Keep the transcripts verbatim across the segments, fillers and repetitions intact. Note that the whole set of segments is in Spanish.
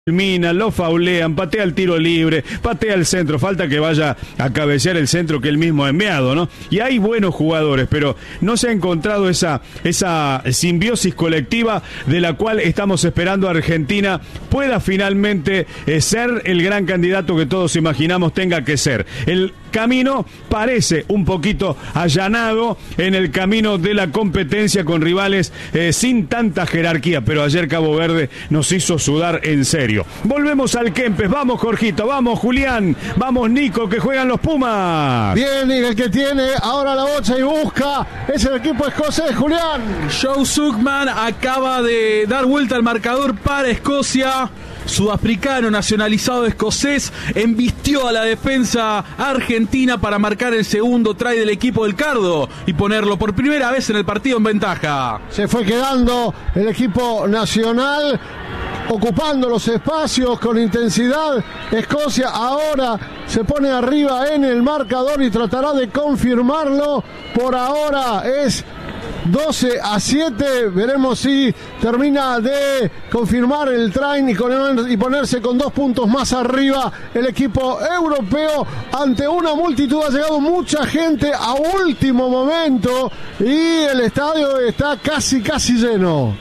Mina, lo faulean, patea el tiro libre, patea el centro, falta que vaya a cabecear el centro que él mismo ha enviado, ¿no? Y hay buenos jugadores, pero no se ha encontrado esa, esa simbiosis colectiva de la cual estamos esperando a Argentina pueda finalmente eh, ser el gran candidato que todos imaginamos tenga que ser. El camino parece un poquito allanado en el camino de la competencia con rivales eh, sin tanta jerarquía, pero ayer Cabo Verde nos hizo sudar en serio. Volvemos al Kempes, vamos Jorgito, vamos Julián, vamos Nico, que juegan los Pumas. Bien, y el que tiene ahora la bocha y busca es el equipo escocés, Julián. Joe Sukman acaba de dar vuelta al marcador para Escocia. Sudafricano, nacionalizado escocés, embistió a la defensa argentina para marcar el segundo try del equipo del Cardo y ponerlo por primera vez en el partido en ventaja. Se fue quedando el equipo nacional, ocupando los espacios con intensidad. Escocia ahora se pone arriba en el marcador y tratará de confirmarlo. Por ahora es doce a siete, veremos si termina de confirmar el try y, con, y ponerse con dos puntos más arriba el equipo europeo. Ante una multitud ha llegado mucha gente a último momento y el estadio está casi casi lleno.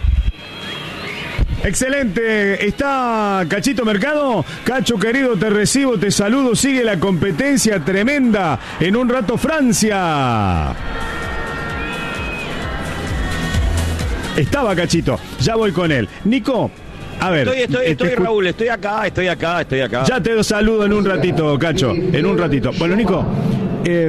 Excelente, está Cachito Mercado. Cacho querido, te recibo, te saludo, sigue la competencia tremenda. En un rato Francia. Estaba Cachito, ya voy con él. Nico, a ver. Estoy, estoy, estoy escu- Raúl, estoy acá, estoy acá, estoy acá. Ya te saludo en un ratito, Cacho, en un ratito. Bueno, Nico, eh,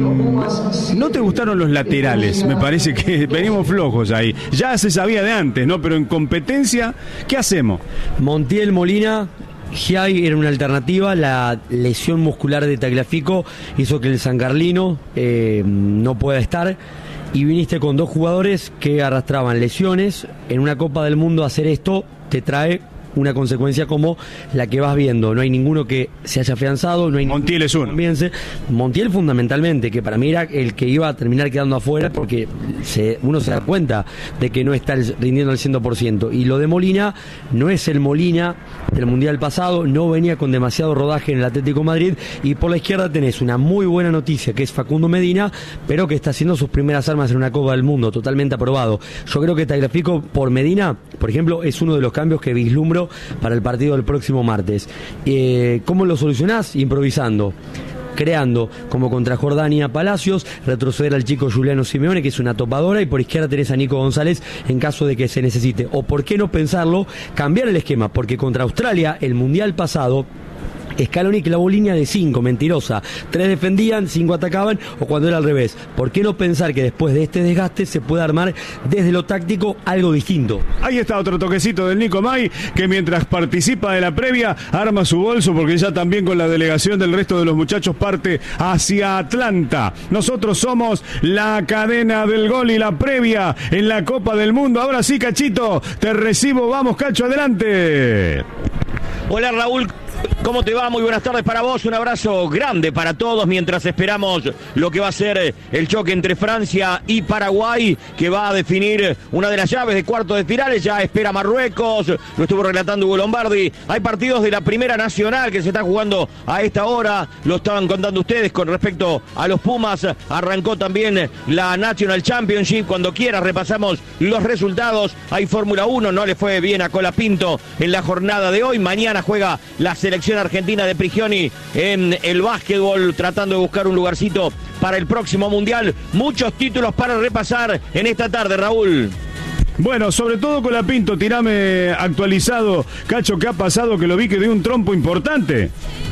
no te gustaron los laterales, me parece que venimos flojos ahí. Ya se sabía de antes, ¿no? Pero en competencia, ¿qué hacemos? Montiel, Molina, Giai era una alternativa. La lesión muscular de Tagliafico hizo que el San Carlino eh, no pueda estar. Y viniste con dos jugadores que arrastraban lesiones. En una Copa del Mundo hacer esto te trae una consecuencia como la que vas viendo. No hay ninguno que se haya afianzado, no hay Montiel es uno. Montiel fundamentalmente, que para mí era el que iba a terminar quedando afuera porque se, uno se da cuenta de que no está rindiendo al cien por ciento. Y lo de Molina no es el Molina del Mundial pasado, no venía con demasiado rodaje en el Atlético Madrid. Y por la izquierda tenés una muy buena noticia que es Facundo Medina, pero que está haciendo sus primeras armas en una Copa del Mundo, totalmente aprobado. Yo creo que Tagliafico por Medina, por ejemplo, es uno de los cambios que vislumbro para el partido del próximo martes. Eh, ¿Cómo lo solucionás? Improvisando, creando, como contra Jordania, Palacios, retroceder al chico Giuliano Simeone, que es una topadora, y por izquierda tenés a Nico González en caso de que se necesite. O por qué no pensarlo, cambiar el esquema, porque contra Australia, el Mundial pasado, Scaloni clavó línea de cinco, mentirosa. Tres defendían, cinco atacaban, o cuando era al revés. ¿Por qué no pensar que después de este desgaste se puede armar desde lo táctico algo distinto? Ahí está otro toquecito del Nico May, que mientras participa de la previa, arma su bolso, porque ya también con la delegación del resto de los muchachos parte hacia Atlanta. Nosotros somos la cadena del gol y la previa en la Copa del Mundo. Ahora sí, Cachito, te recibo. Vamos, Cacho, adelante. Hola, Raúl. ¿Cómo te va? Muy buenas tardes para vos, un abrazo grande para todos mientras esperamos lo que va a ser el choque entre Francia y Paraguay, que va a definir una de las llaves de cuartos de finales. Ya espera Marruecos, lo estuvo relatando Hugo Lombardi. Hay partidos de la Primera Nacional que se están jugando a esta hora, lo estaban contando ustedes con respecto a los Pumas. Arrancó también la National Championship, cuando quieras repasamos los resultados. Hay Fórmula uno, no le fue bien a Colapinto en la jornada de hoy. Mañana juega la selección argentina de Prigioni en el básquetbol, tratando de buscar un lugarcito para el próximo mundial. Muchos títulos para repasar en esta tarde, Raúl. Bueno, sobre todo Colapinto, tirame actualizado, Cacho, ¿qué ha pasado? Que lo vi que dio un trompo importante.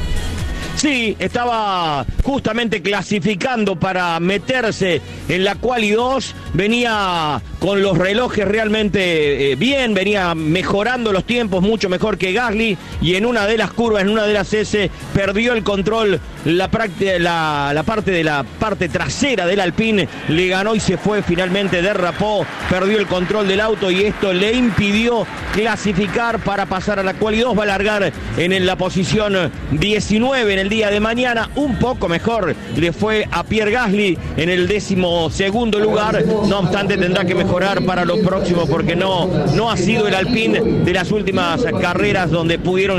Sí, estaba justamente clasificando para meterse en la quali dos, venía con los relojes realmente eh, bien, venía mejorando los tiempos, mucho mejor que Gasly, y en una de las curvas, en una de las S, perdió el control, la, la, la parte de la parte trasera del Alpine, le ganó y se fue, finalmente derrapó, perdió el control del auto y esto le impidió clasificar para pasar a la quali dos. Va a largar en la posición diecinueve en el día de mañana, un poco mejor le fue a Pierre Gasly en el décimo segundo lugar, no obstante tendrá que mejorar mejorar para lo próximo porque no, no ha sido el Alpine de las últimas carreras donde pudieron